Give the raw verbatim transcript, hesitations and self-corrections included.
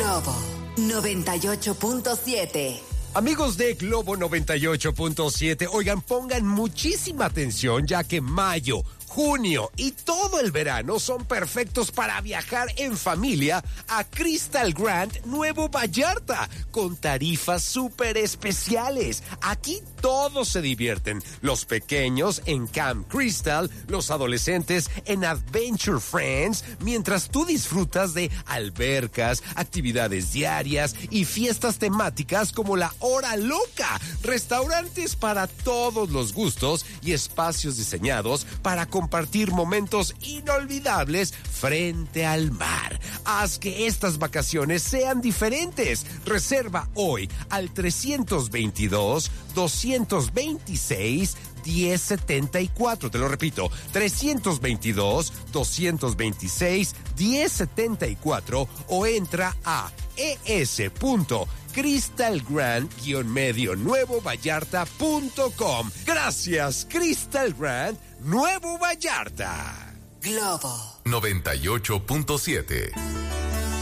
Globo noventa y ocho punto siete. Amigos de Globo noventa y ocho punto siete, oigan, pongan muchísima atención ya que mayo, junio y todo el verano son perfectos para viajar en familia a Crystal Grand Nuevo Vallarta con tarifas súper especiales. Aquí todos se divierten, los pequeños en Camp Crystal, los adolescentes en Adventure Friends, mientras tú disfrutas de albercas, actividades diarias y fiestas temáticas como la Hora Loca, restaurantes para todos los gustos y espacios diseñados para compartir momentos inolvidables frente al mar. Haz que estas vacaciones sean diferentes. Reserva hoy al trescientos veintidós, doscientos veintiséis, diez setenta y cuatro. Te lo repito, trescientos veintidós, doscientos veintiséis, diez setenta y cuatro o entra a es punto crystal grand medio nuevo vallarta punto com. Gracias, Crystal Grand Nuevo Vallarta. Globo noventa y ocho punto siete.